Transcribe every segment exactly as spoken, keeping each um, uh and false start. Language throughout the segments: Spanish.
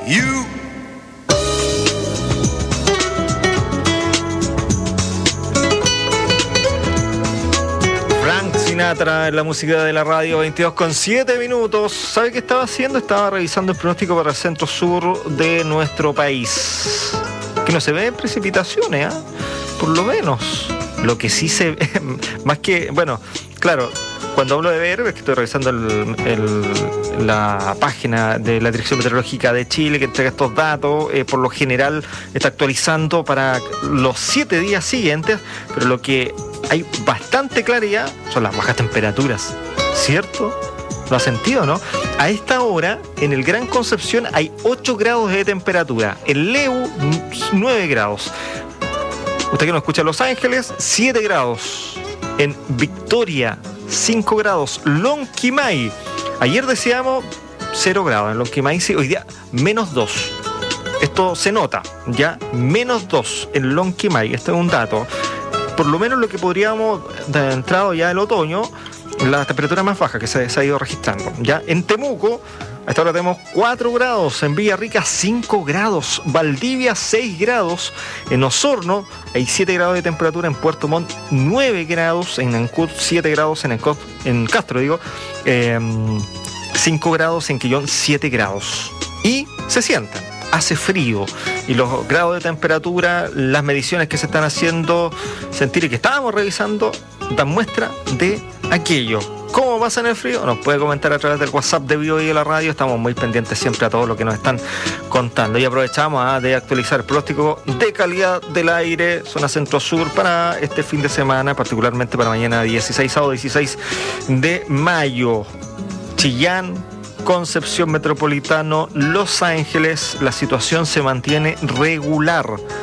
you. Frank Sinatra en la música de la radio, veintidós con siete minutos. ¿Sabe qué estaba haciendo? Estaba revisando el pronóstico para el centro sur de nuestro país. Que no se ven precipitaciones, ¿eh? Por lo menos. Lo que sí se ve, más que, bueno, claro, cuando hablo de ver, es que estoy revisando el, el, la página de la Dirección Meteorológica de Chile que entrega estos datos, eh, por lo general está actualizando para los siete días siguientes, pero lo que hay bastante claridad son las bajas temperaturas, ¿cierto? ¿Lo ha sentido, no? A esta hora, en el Gran Concepción hay ocho grados de temperatura, en Leu nueve grados. Usted que nos escucha en Los Ángeles, siete grados. En Victoria, cinco grados. Lonquimay, ayer decíamos cero grados. En Lonquimay, sí, hoy día menos dos. Esto se nota, ya, menos dos en Lonquimay. Este es un dato. Por lo menos lo que podríamos, de entrado ya el otoño, la temperatura más baja que se, se ha ido registrando. Ya en Temuco, a esta hora tenemos cuatro grados, en Villarrica cinco grados, Valdivia seis grados, en Osorno hay siete grados de temperatura, en Puerto Montt nueve grados, en Ancud siete grados, en, Encot, en Castro digo, eh, cinco grados, en Quillón siete grados. Y se sienten, hace frío, y los grados de temperatura, las mediciones que se están haciendo sentir y que estábamos revisando, dan muestra de aquello. ¿Cómo pasa en el frío? Nos puede comentar a través del WhatsApp de Vivo y de la radio. Estamos muy pendientes siempre a todo lo que nos están contando. Y aprovechamos ¿eh? de actualizar el pronóstico de calidad del aire, zona centro-sur, para este fin de semana, particularmente para mañana dieciséis, sábado dieciséis de mayo. Chillán, Concepción Metropolitano, Los Ángeles, la situación se mantiene regular.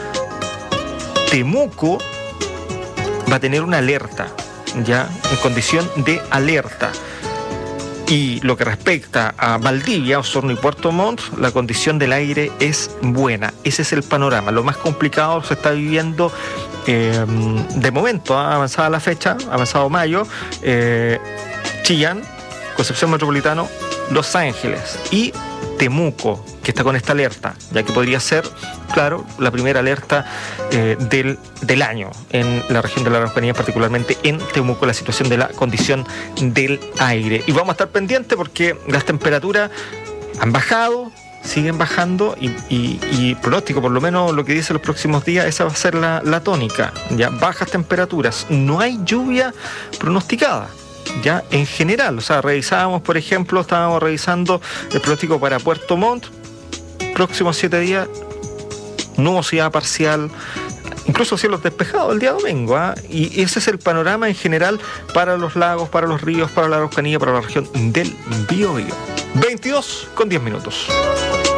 Temuco va a tener una alerta, ya en condición de alerta. Y lo que respecta a Valdivia, Osorno y Puerto Montt, la condición del aire es buena. Ese es el panorama. Lo más complicado se está viviendo eh, de momento, ha avanzada la fecha, ha avanzado mayo, eh, Chillán, Concepción Metropolitano, Los Ángeles y Temuco, que está con esta alerta, ya que podría ser, claro, la primera alerta eh, del, del año en la región de la Araucanía, particularmente en Temuco, la situación de la condición del aire. Y vamos a estar pendientes porque las temperaturas han bajado, siguen bajando y, y, y pronóstico, por lo menos lo que dice los próximos días, esa va a ser la, la tónica, ya, bajas temperaturas, no hay lluvia pronosticada. Ya en general, o sea, revisábamos, por ejemplo, estábamos revisando el pronóstico para Puerto Montt, próximos siete días, nubosidad parcial, incluso cielos despejados el día domingo, ¿eh? Y ese es el panorama en general para los lagos, para los ríos, para la Araucanía, para la región del Biobío. veintidós con diez minutos.